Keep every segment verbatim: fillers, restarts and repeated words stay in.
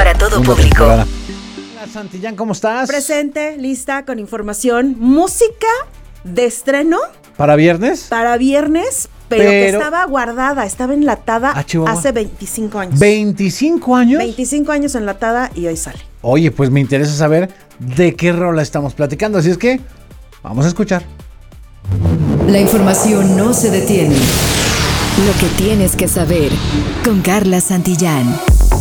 para todo público. Hola Santillán, ¿cómo estás? Presente, lista, con información. Música de estreno. ¿Para viernes? Para viernes, pero, pero que estaba guardada, estaba enlatada ah, hace veinticinco años. ¿veinticinco años? veinticinco años enlatada y hoy sale. Oye, pues me interesa saber de qué rola estamos platicando, así es que vamos a escuchar. La información no se detiene. Lo que tienes que saber con Carla Santillán.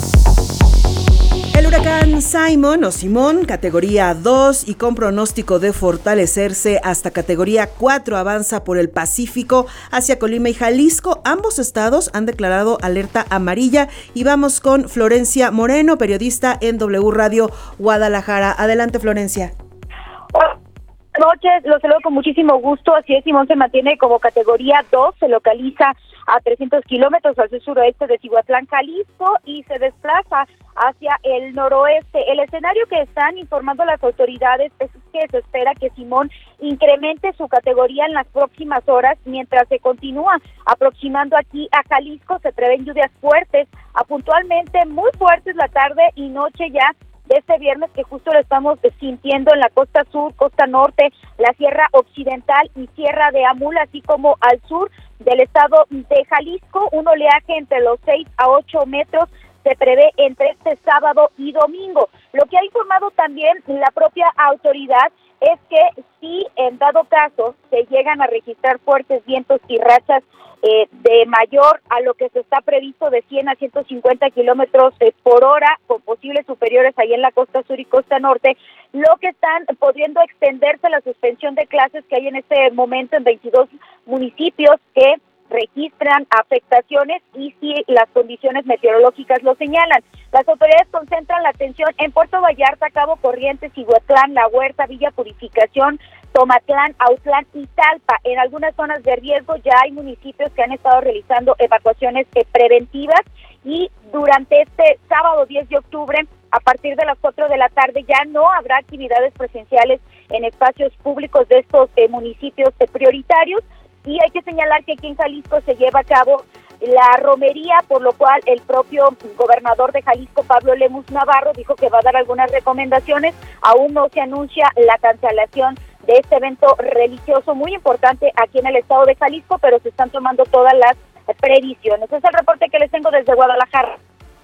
El huracán Simon o Simón, categoría dos y con pronóstico de fortalecerse hasta categoría cuatro, avanza por el Pacífico hacia Colima y Jalisco. Ambos estados han declarado alerta amarilla y vamos con Florencia Moreno, periodista en W Radio Guadalajara. Adelante, Florencia. Buenas noches, los saludo con muchísimo gusto. Así es, Simón se mantiene como categoría dos, se localiza a trescientos kilómetros al sur-suroeste de Cihuatlán, Jalisco, y se desplaza hacia el noroeste. El escenario que están informando las autoridades es que se espera que Simón incremente su categoría en las próximas horas. Mientras se continúa aproximando aquí a Jalisco, se prevén lluvias fuertes, a puntualmente muy fuertes la tarde y noche ya de este viernes, que justo lo estamos sintiendo en la costa sur, costa norte, la sierra occidental y sierra de Amul, así como al sur del estado de Jalisco. Un oleaje entre los seis a ocho metros se prevé entre este sábado y domingo. Lo que ha informado también la propia autoridad es que si en dado caso se llegan a registrar fuertes vientos y rachas eh, de mayor a lo que se está previsto de cien a ciento cincuenta kilómetros eh, por hora, con posibles superiores ahí en la costa sur y costa norte, lo que están pudiendo extenderse la suspensión de clases que hay en este momento en veintidós municipios que registran afectaciones y si las condiciones meteorológicas lo señalan. Las autoridades concentran la atención en Puerto Vallarta, Cabo Corrientes, Cihuatlán, La Huerta, Villa Purificación, Tomatlán, Autlán y Talpa. En algunas zonas de riesgo ya hay municipios que han estado realizando evacuaciones eh, preventivas, y durante este sábado diez de octubre, a partir de las cuatro de la tarde, ya no habrá actividades presenciales en espacios públicos de estos eh, municipios eh, prioritarios. Y hay que señalar que aquí en Jalisco se lleva a cabo la romería, por lo cual el propio gobernador de Jalisco, Pablo Lemus Navarro, dijo que va a dar algunas recomendaciones. Aún no se anuncia la cancelación de este evento religioso muy importante aquí en el estado de Jalisco, pero se están tomando todas las previsiones. Es el reporte que les tengo desde Guadalajara.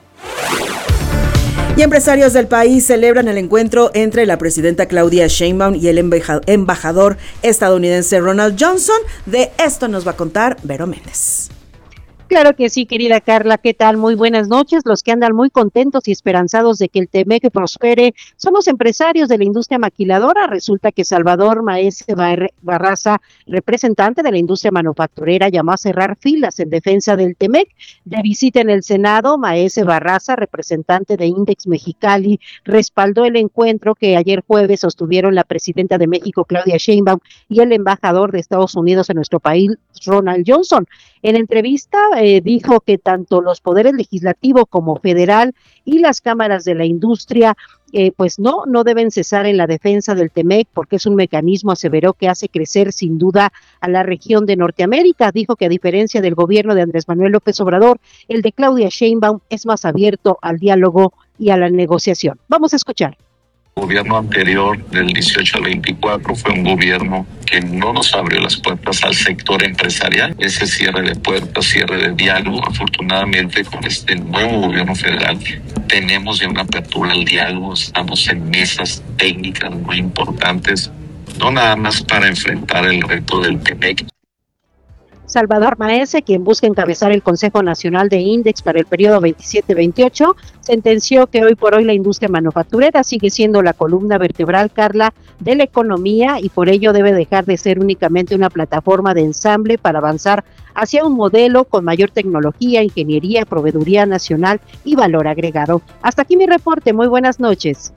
Y empresarios del país celebran el encuentro entre la presidenta Claudia Sheinbaum y el embajador estadounidense Ronald Johnson. De esto nos va a contar Vero Méndez. Claro que sí, querida Carla, ¿qué tal? Muy buenas noches. Los que andan muy contentos y esperanzados de que el Temec prospere son los empresarios de la industria maquiladora. Resulta que Salvador Maese Barraza, representante de la industria manufacturera, llamó a cerrar filas en defensa del Temec. De visita en el Senado, Maese Barraza, representante de Index Mexicali, respaldó el encuentro que ayer jueves sostuvieron la presidenta de México, Claudia Sheinbaum, y el embajador de Estados Unidos en nuestro país, Ronald Johnson. En entrevista eh, dijo que tanto los poderes legislativo como federal y las cámaras de la industria eh, pues no, no deben cesar en la defensa del Temec, porque es un mecanismo, aseveró, que hace crecer sin duda a la región de Norteamérica. Dijo que a diferencia del gobierno de Andrés Manuel López Obrador, el de Claudia Sheinbaum es más abierto al diálogo y a la negociación. Vamos a escuchar. El gobierno anterior, del dieciocho al veinticuatro, fue un gobierno que no nos abrió las puertas al sector empresarial. Ese cierre de puertas, cierre de diálogo. Afortunadamente, con este nuevo gobierno federal tenemos ya una apertura al diálogo. Estamos en mesas técnicas muy importantes, no nada más para enfrentar el reto del Temec. Salvador Maese, quien busca encabezar el Consejo Nacional de Index para el periodo veintisiete veintiocho, sentenció que hoy por hoy la industria manufacturera sigue siendo la columna vertebral, Carla, de la economía, y por ello debe dejar de ser únicamente una plataforma de ensamble para avanzar hacia un modelo con mayor tecnología, ingeniería, proveeduría nacional y valor agregado. Hasta aquí mi reporte, muy buenas noches.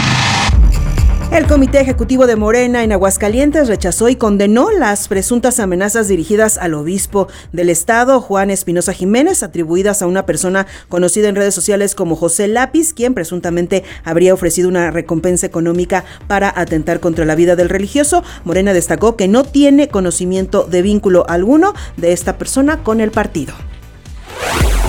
El Comité Ejecutivo de Morena en Aguascalientes rechazó y condenó las presuntas amenazas dirigidas al obispo del estado, Juan Espinosa Jiménez, atribuidas a una persona conocida en redes sociales como José Lápiz, quien presuntamente habría ofrecido una recompensa económica para atentar contra la vida del religioso. Morena destacó que no tiene conocimiento de vínculo alguno de esta persona con el partido.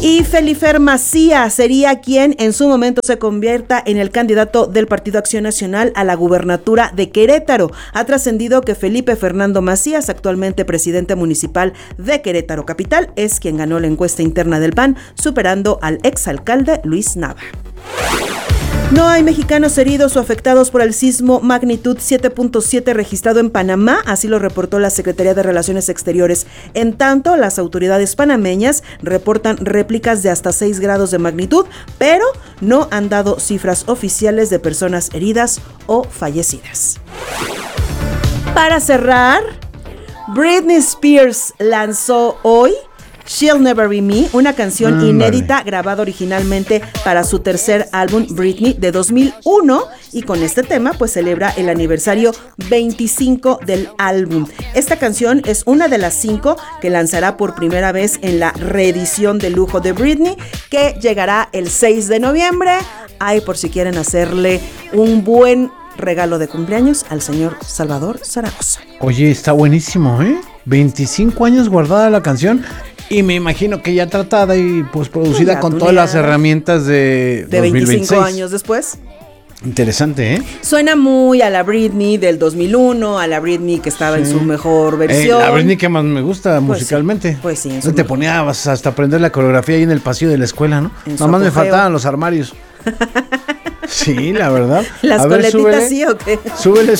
Y Felifer Macías sería quien en su momento se convierta en el candidato del Partido Acción Nacional a la gubernatura de Querétaro. Ha trascendido que Felipe Fernando Macías, actualmente presidente municipal de Querétaro Capital, es quien ganó la encuesta interna del P A N, superando al exalcalde Luis Nava. No hay mexicanos heridos o afectados por el sismo magnitud siete punto siete registrado en Panamá, así lo reportó la Secretaría de Relaciones Exteriores. En tanto, las autoridades panameñas reportan réplicas de hasta seis grados de magnitud, pero no han dado cifras oficiales de personas heridas o fallecidas. Para cerrar, Britney Spears lanzó hoy She'll Never Be Me, una canción mm, inédita vale. grabada originalmente para su tercer álbum Britney de dos mil uno, y con este tema pues celebra el aniversario veinticinco del álbum. Esta canción es una de las cinco que lanzará por primera vez en la reedición de lujo de Britney, que llegará el seis de noviembre. Ay, por si quieren hacerle un buen regalo de cumpleaños al señor Salvador Zaragoza. Oye, está buenísimo, ¿eh? veinticinco años guardada la canción. Y me imagino que ya tratada y pues producida con todas las herramientas de, de dos mil veintiséis. veinticinco años después. Interesante, ¿eh? Suena muy a la Britney del dos mil uno, a la Britney que estaba sí. en su mejor versión. Eh, la Britney que más me gusta pues musicalmente. Sí, pues sí. No te ponías hasta aprender la coreografía ahí en el pasillo de la escuela, ¿no? Nada más me faltaban los armarios. Sí, la verdad. ¿Las a ver, coletitas súbele, sí o qué? Súbele,